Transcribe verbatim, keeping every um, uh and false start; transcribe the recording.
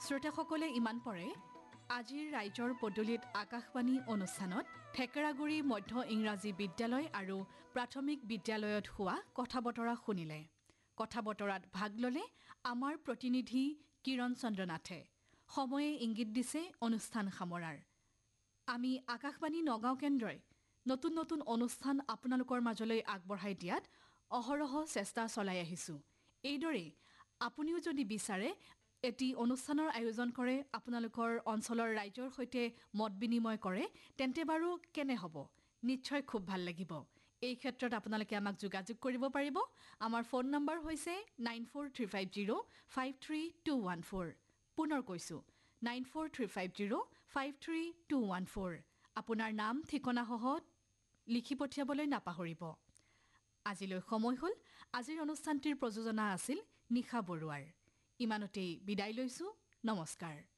শ্ৰোতাসকলে ইমান পৰে আজিৰ ৰাইজৰ পদূলিত আকাশবাণী অনুষ্ঠানত ঠেকেৰাগুৰি মধ্য ইংৰাজী বিদ্যালয় আৰু প্ৰাথমিক বিদ্যালয়ত হোৱা কথা বতৰা শুনিলে। কথা বতৰাত ভাগ ল'লে আমাৰ প্ৰতিনিধি কিৰণ চন্দ্ৰ নাথে। সময়ে ইংগিত দিছে অনুষ্ঠান সামৰাৰ। আমি আকাশবাণী নগাঁও কেন্দ্ৰই নতুন নতুন অনুষ্ঠান আপোনালোকৰ মাজলৈ আগবঢ়াই দিয়াত অহৰহ চেষ্টা চলাই আহিছোঁ। এইদৰে আপুনিও যদি বিচাৰে এটি অনুষ্ঠানৰ আয়োজন কৰে, আপোনালোকৰ অঞ্চলৰ ৰাইজৰ সৈতে মত বিনিময় কৰে, তেন্তে বাৰু কেনে হ'ব? নিশ্চয় খুব ভাল লাগিব। এই ক্ষেত্ৰত আপোনালোকে আমাক যোগাযোগ কৰিব পাৰিব। আমাৰ ফোন নম্বৰ হৈছে nine four three five zero' five three two one four. পুনৰ কৈছোঁ nine four three five zero' five three two one four. আপোনাৰ নাম ঠিকনাসহ লিখি পঠিয়াবলৈ নাপাহৰিব। আজিলৈ সময় হ'ল। আজিৰ অনুষ্ঠানটিৰ প্ৰযোজনা আছিল নিশা বৰুৱাৰ। ইমানতেই বিদায় লৈছোঁ। নমস্কাৰ।